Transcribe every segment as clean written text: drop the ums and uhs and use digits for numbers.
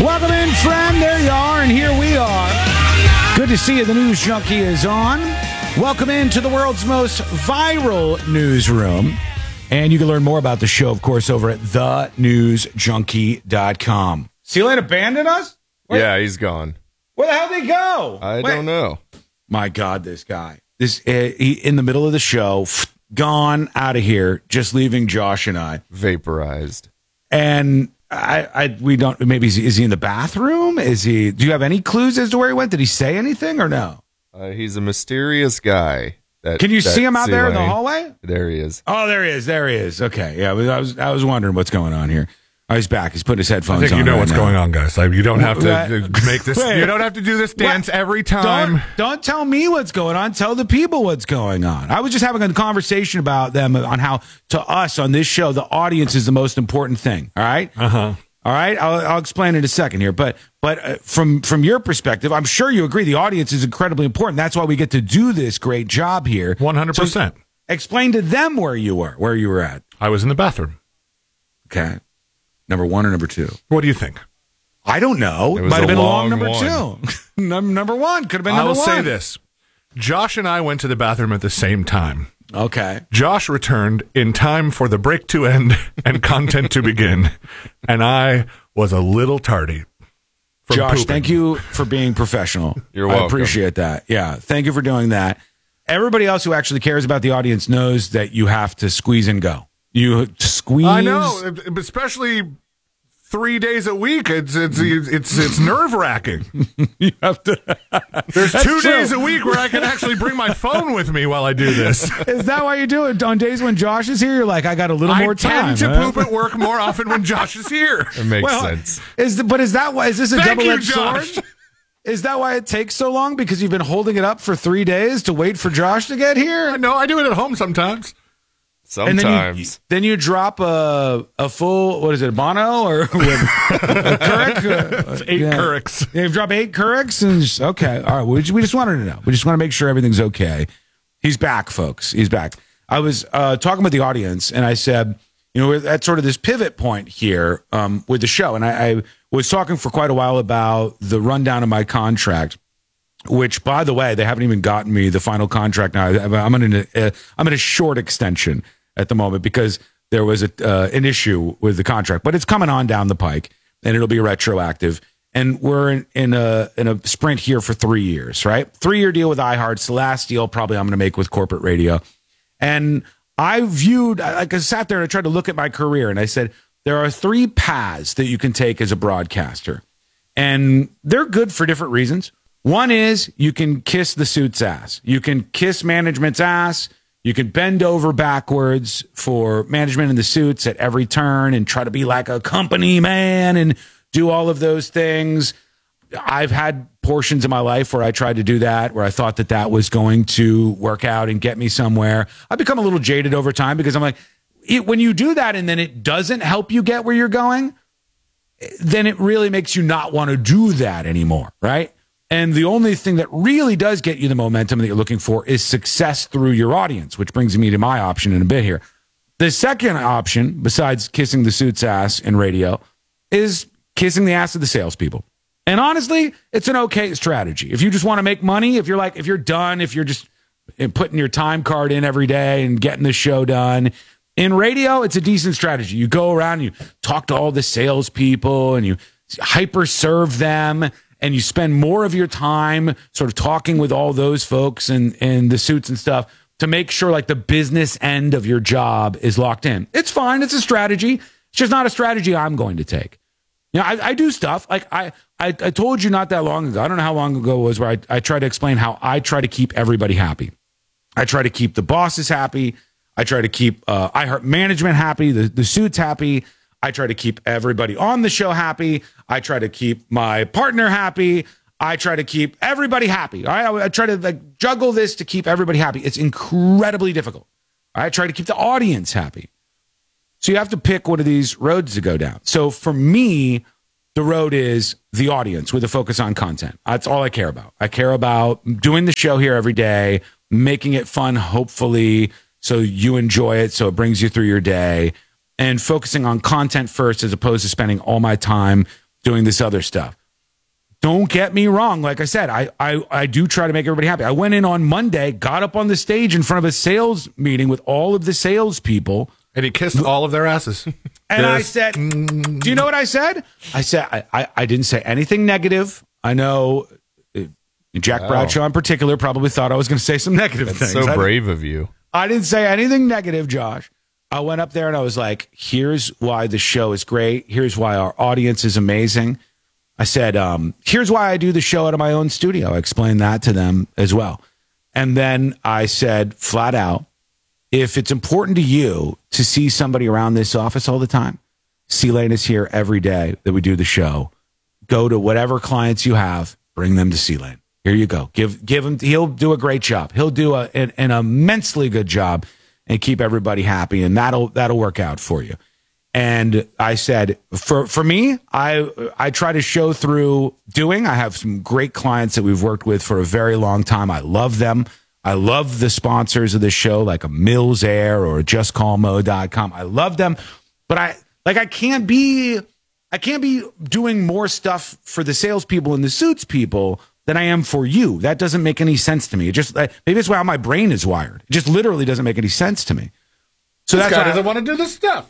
Welcome in, friend. There you are, and here we are. Good to see you. The News Junkie is on. Welcome into the world's most viral newsroom. And you can learn more about the show, of course, over at thenewsjunkie.com. C-Lane abandoned us? Yeah, he's gone. Where the hell did he go? I don't know. My God, this guy. He in the middle of the show, gone out of here, just leaving Josh and I. Vaporized. And we don't, maybe is he in the bathroom? Do you have any clues as to where he went? Did he say anything or no? He's a mysterious guy. Can you see him out there in the hallway? There he is. Oh, there he is. There he is. Okay. Yeah, I was wondering what's going on here. Oh, he's back. He's putting his headphones on. I think you know what's going on, guys. Like, you don't have to make this. Wait. You don't have to do this dance every time. Don't tell me what's going on. Tell the people what's going on. I was just having a conversation about them on how, to us on this show, the audience is the most important thing. All right. All right, I'll explain in a second here, but from your perspective, I'm sure you agree the audience is incredibly important. That's why we get to do this great job here. 100%. So explain to them where you were at. I was in the bathroom. Okay, number one or number two? What do you think? I don't know. It might have been a long number two. Number one could have been number one. I will say this: Josh and I went to the bathroom at the same time. Okay. Josh returned in time for the break to end and content to begin, and I was a little tardy. Josh, pooping. Thank you for being professional. You're welcome. I appreciate that. Yeah, thank you for doing that. Everybody else who actually cares about the audience knows that you have to squeeze and go. You squeeze. I know, especially 3 days a week. It's nerve wracking. You have to. There's 2 days a week where I can actually bring my phone with me while I do this. Is that why you do it on days when Josh is here? You're like, I got a little more time. I tend to poop at work more often when Josh is here. It makes sense. Is that why? Is this a double-edged sword? Josh. Is that why it takes so long? Because you've been holding it up for 3 days to wait for Josh to get here? No, I do it at home sometimes. Sometimes. Then you drop a full, what is it, a Bono or a Keurig? It's 8 Keurigs. You drop 8 Keurigs and okay. All right. We just wanted to know. We just want to make sure everything's okay. He's back, folks. He's back. I was talking with the audience and I said, we're at sort of this pivot point here with the show. And I was talking for quite a while about the rundown of my contract, which, by the way, they haven't even gotten me the final contract now. I'm in a short extension at the moment because there was an issue with the contract, but it's coming on down the pike and it'll be retroactive. And we're in a sprint here for 3 years, right? 3-year deal with iHeart. It's the last deal probably I'm going to make with corporate radio. And I sat there and I tried to look at my career and I said, there are 3 paths that you can take as a broadcaster and they're good for different reasons. One is you can kiss the suit's ass. You can kiss management's ass. You can bend over backwards for management in the suits at every turn and try to be like a company man and do all of those things. I've had portions of my life where I tried to do that, where I thought that was going to work out and get me somewhere. I've become a little jaded over time because I'm like, when you do that and then it doesn't help you get where you're going, then it really makes you not want to do that anymore, right? And the only thing that really does get you the momentum that you're looking for is success through your audience, which brings me to my option in a bit here. The second option, besides kissing the suit's ass in radio, is kissing the ass of the salespeople. And honestly, it's an okay strategy. If you just want to make money, if you're done, if you're just putting your time card in every day and getting the show done, in radio, it's a decent strategy. You go around and you talk to all the salespeople and you hyper serve them. And you spend more of your time sort of talking with all those folks and the suits and stuff to make sure like the business end of your job is locked in. It's fine. It's a strategy. It's just not a strategy I'm going to take. I do stuff like I told you not that long ago. I don't know how long ago it was where I try to explain how I try to keep everybody happy. I try to keep the bosses happy. I try to keep iHeart management happy, the suits happy. I try to keep everybody on the show happy. I try to keep my partner happy. I try to keep everybody happy. All right. I try to juggle this to keep everybody happy. It's incredibly difficult. All right. I try to keep the audience happy. So you have to pick one of these roads to go down. So for me, the road is the audience with a focus on content. That's all I care about. I care about doing the show here every day, making it fun, hopefully, so you enjoy it, so it brings you through your day, and focusing on content first as opposed to spending all my time doing this other stuff. Don't get me wrong. Like I said, I do try to make everybody happy. I went in on Monday, got up on the stage in front of a sales meeting with all of the salespeople. And he kissed all of their asses. And I said, do you know what I said? I said, I didn't say anything negative. I know Jack Bradshaw in particular probably thought I was going to say some negative things. So brave of you. I didn't say anything negative, Josh. I went up there and I was like, here's why the show is great. Here's why our audience is amazing. I said, here's why I do the show out of my own studio. I explained that to them as well. And then I said flat out, if it's important to you to see somebody around this office all the time, C-Lane is here every day that we do the show. Go to whatever clients you have, bring them to C-Lane. Here you go. Give him, he'll do a great job. He'll do an immensely good job and keep everybody happy. And that'll work out for you. And I said, for me, I try to show through doing. I have some great clients that we've worked with for a very long time. I love them. I love the sponsors of the show, like a Mills Air or JustCallMo.com. I love them, but I can't be doing more stuff for the salespeople and the suits people than I am for you. That doesn't make any sense to me. It just maybe it's how my brain is wired. It just literally doesn't make any sense to me. So this that's guy why doesn't want to do this stuff.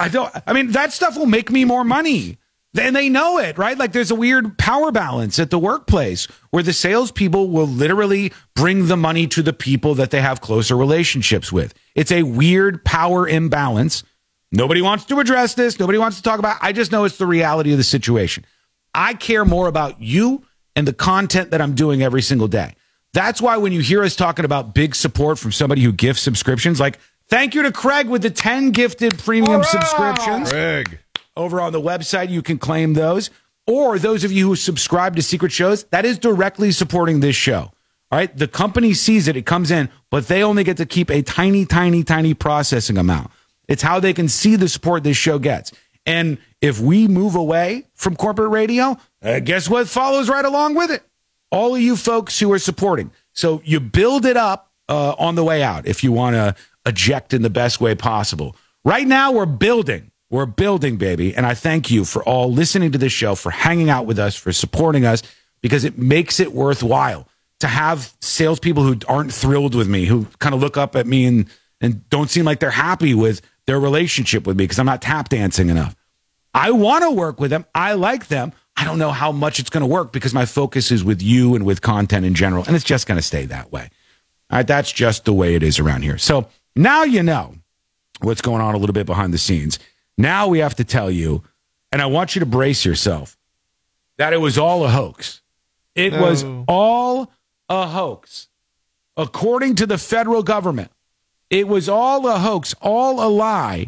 I mean, that stuff will make me more money. And they know it, right? Like there's a weird power balance at the workplace where the salespeople will literally bring the money to the people that they have closer relationships with. It's a weird power imbalance. Nobody wants to address this. Nobody wants to talk about it. I just know it's the reality of the situation. I care more about you and the content that I'm doing every single day. That's why when you hear us talking about big support from somebody who gifts subscriptions, like thank you to Craig with the 10 gifted premium subscriptions. Craig. Over on the website, you can claim those. Or those of you who subscribe to Secret Shows, that is directly supporting this show. All right. The company sees it. It comes in, but they only get to keep a tiny, tiny, tiny processing amount. It's how they can see the support this show gets. And if we move away from corporate radio, guess what follows right along with it? All of you folks who are supporting. So you build it up on the way out if you want to eject in the best way possible. Right now, we're building. We're building, baby. And I thank you for all listening to this show, for hanging out with us, for supporting us, because it makes it worthwhile to have salespeople who aren't thrilled with me, who kind of look up at me and don't seem like they're happy with their relationship with me because I'm not tap dancing enough. I want to work with them. I like them. I don't know how much it's going to work because my focus is with you and with content in general. And it's just going to stay that way. All right. That's just the way it is around here. So now you know what's going on a little bit behind the scenes. Now we have to tell you, and I want you to brace yourself, that it was all a hoax. It was all a hoax. According to the federal government, it was all a hoax, all a lie.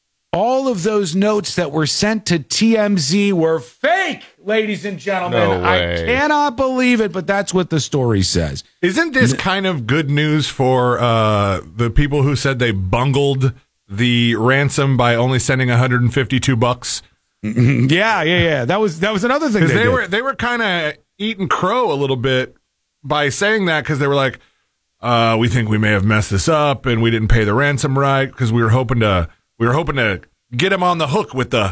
All of those notes that were sent to TMZ were fake, ladies and gentlemen. No way. I cannot believe it, but that's what the story says. Isn't this kind of good news for the people who said they bungled the ransom by only sending $152? Yeah. That was another thing they were kind of eating crow a little bit by saying that because they were like, we think we may have messed this up and we didn't pay the ransom right because we were hoping to get him on the hook with the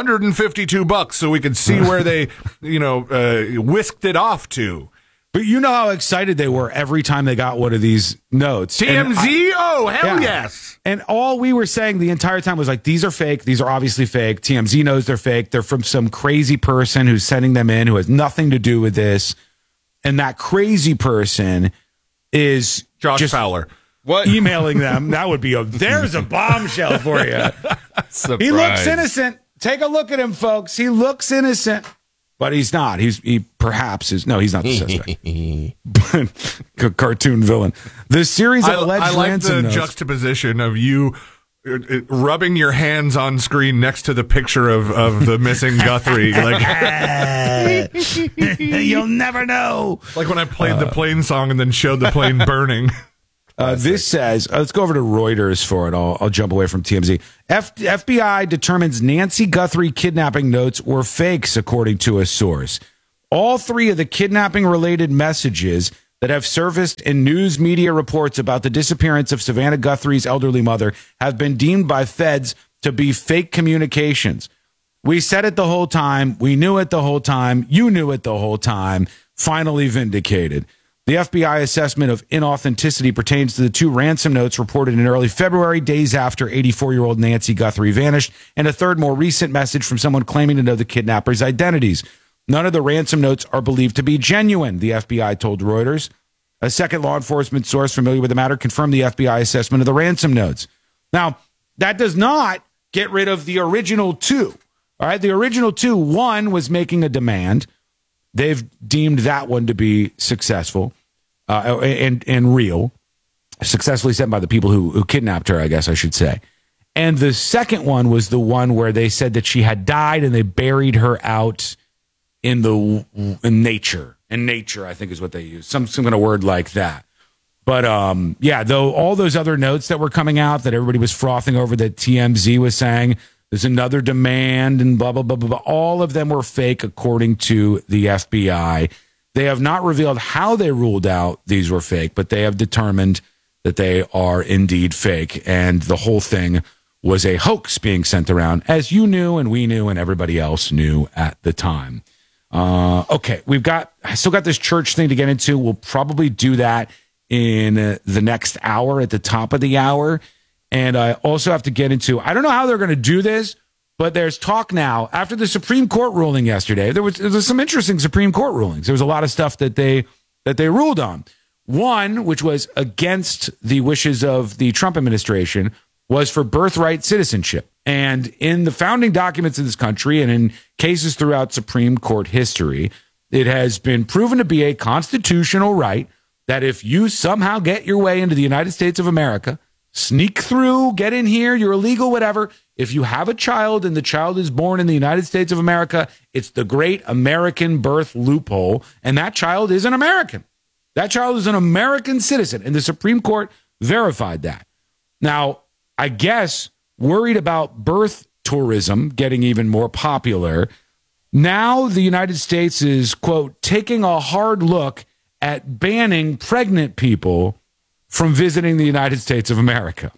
$152 so we could see where they whisked it off to. But you know how excited they were every time they got one of these notes. TMZ? Hell yes. And all we were saying the entire time was like, these are fake. These are obviously fake. TMZ knows they're fake. They're from some crazy person who's sending them in who has nothing to do with this. And that crazy person is Josh Fowler. What? Emailing them. That would be there's a bombshell for you. Surprise. He looks innocent. Take a look at him, folks. He looks innocent. But he's not. He perhaps is. No, he's not the suspect. But cartoon villain. The series of alleged I like ransom the notes. Juxtaposition of you rubbing your hands on screen next to the picture of the missing Guthrie. Like, you'll never know. Like when I played the plane song and then showed the plane burning. This says, let's go over to Reuters for it. I'll jump away from TMZ. FBI determines Nancy Guthrie kidnapping notes were fakes, according to a source. All three of the kidnapping-related messages that have surfaced in news media reports about the disappearance of Savannah Guthrie's elderly mother have been deemed by feds to be fake communications. We said it the whole time. We knew it the whole time. You knew it the whole time. Finally vindicated. The FBI assessment of inauthenticity pertains to the 2 ransom notes reported in early February, days after 84-year-old Nancy Guthrie vanished, and a third, more recent message from someone claiming to know the kidnappers' identities. None of the ransom notes are believed to be genuine, the FBI told Reuters. A second law enforcement source familiar with the matter confirmed the FBI assessment of the ransom notes. Now, that does not get rid of the original 2. All right, the original 2, one was making a demand. They've deemed that one to be successful and real, successfully sent by the people who kidnapped her, I guess I should say. And the second one was the one where they said that she had died and they buried her out in nature. In nature, I think is what they use. Some kind of word like that. But yeah, though all those other notes that were coming out that everybody was frothing over, that TMZ was saying there's another demand and blah, blah, blah, blah, blah. All of them were fake, according to the FBI. They have not revealed how they ruled out these were fake, but they have determined that they are indeed fake. And the whole thing was a hoax being sent around, as you knew and we knew and everybody else knew at the time. Okay, I still got this church thing to get into. We'll probably do that in the next hour, at the top of the hour. And I also have to get into, I don't know how they're going to do this, but there's talk now after the Supreme Court ruling yesterday. There was some interesting Supreme Court rulings. There was a lot of stuff that they ruled on. One, which was against the wishes of the Trump administration, was for birthright citizenship. And in the founding documents of this country and in cases throughout Supreme Court history, it has been proven to be a constitutional right that if you somehow get your way into the United States of America, sneak through, get in here, you're illegal, whatever. If you have a child and the child is born in the United States of America, it's the great American birth loophole, and that child is an American. That child is an American citizen, and the Supreme Court verified that. Now, I guess worried about birth tourism getting even more popular, now the United States is, quote, taking a hard look at banning pregnant people from visiting the United States of America.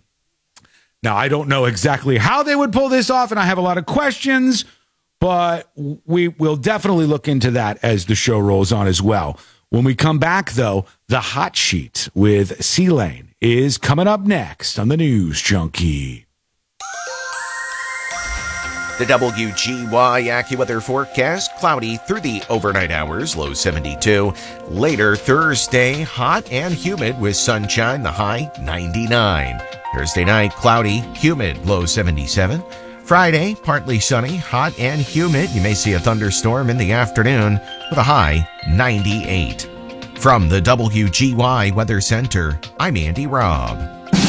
Now, I don't know exactly how they would pull this off, and I have a lot of questions, but we will definitely look into that as the show rolls on as well. When we come back, though, the hot sheet with C-Lane is coming up next on the News Junkie. The WGY AccuWeather forecast, cloudy through the overnight hours, low 72. Later Thursday, hot and humid with sunshine, the high 99. Thursday night, cloudy, humid, low 77. Friday, partly sunny, hot and humid. You may see a thunderstorm in the afternoon with a high 98. From the WGY Weather Center, I'm Andy Robb.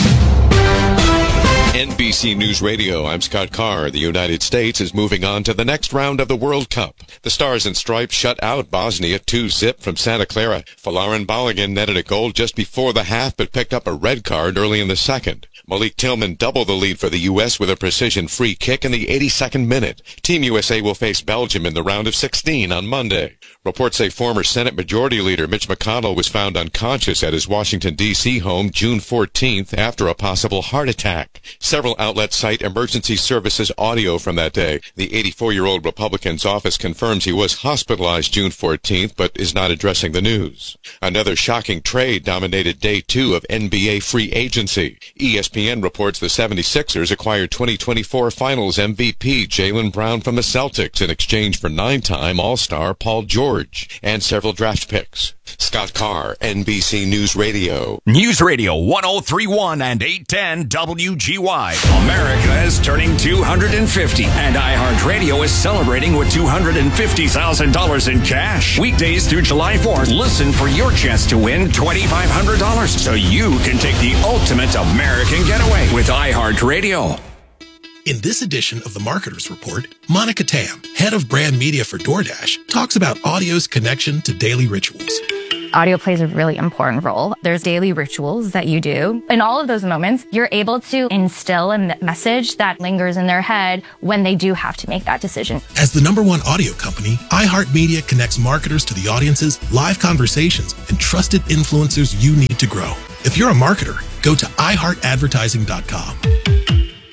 NBC News Radio, I'm Scott Carr. The United States is moving on to the next round of the World Cup. The Stars and Stripes shut out Bosnia 2-0 from Santa Clara. Folarin Balogun netted a goal just before the half, but picked up a red card early in the second. Malik Tillman doubled the lead for the U.S. with a precision free kick in the 82nd minute. Team USA will face Belgium in the round of 16 on Monday. Reports say former Senate Majority Leader Mitch McConnell was found unconscious at his Washington, D.C. home June 14th after a possible heart attack. Several outlets cite emergency services audio from that day. The 84-year-old Republican's office confirms he was hospitalized June 14th, but is not addressing the news. Another shocking trade dominated day 2 of NBA free agency. ESPN reports the 76ers acquired 2024 Finals MVP Jaylen Brown from the Celtics in exchange for 9-time All-Star Paul George and several draft picks. Scott Carr, NBC News Radio. News Radio 1031 and 810 WGY. America is turning 250, and iHeartRadio is celebrating with $250,000 in cash. Weekdays through July 4th, listen for your chance to win $2,500 so you can take the ultimate American getaway with iHeartRadio. In this edition of the Marketer's Report, Monica Tam, head of brand media for DoorDash, talks about audio's connection to daily rituals. Audio plays a really important role. There's daily rituals that you do. In all of those moments, you're able to instill a message that lingers in their head when they do have to make that decision. As the #1 audio company, iHeartMedia connects marketers to the audiences, live conversations, and trusted influencers you need to grow. If you're a marketer, go to iHeartAdvertising.com. Our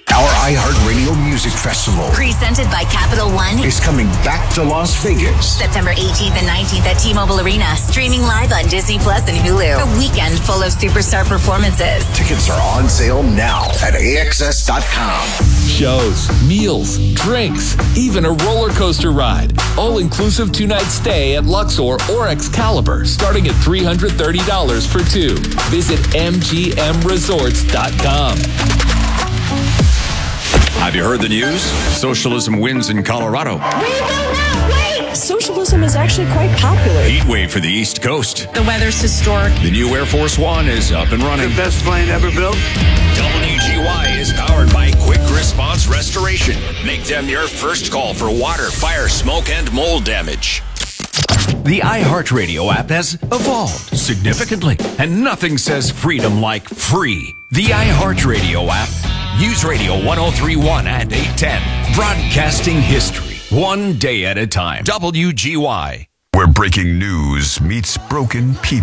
iHeartRadio Music Festival presented by Capital One is coming back to Las Vegas. September 18th and 19th at T-Mobile Arena, streaming live on Disney Plus and Hulu. A weekend full of superstar performances. Tickets are on sale now at AXS.com. Shows, meals, drinks, even a roller coaster ride. All-inclusive 2-night stay at Luxor or Excalibur, starting at $330 for two. Visit MGMResorts.com. Have you heard the news? Socialism wins in Colorado. We will not wait! Socialism is actually quite popular. Heat wave for the East Coast. The weather's historic. The new Air Force One is up and running. The best plane ever built. WGY is powered by Quick Response Restoration. Make them your first call for water, fire, smoke, and mold damage. The iHeartRadio app has evolved significantly, and nothing says freedom like free. The iHeartRadio app. News Radio 1031 and 810. Broadcasting history, one day at a time. WGY. Where breaking news meets broken people.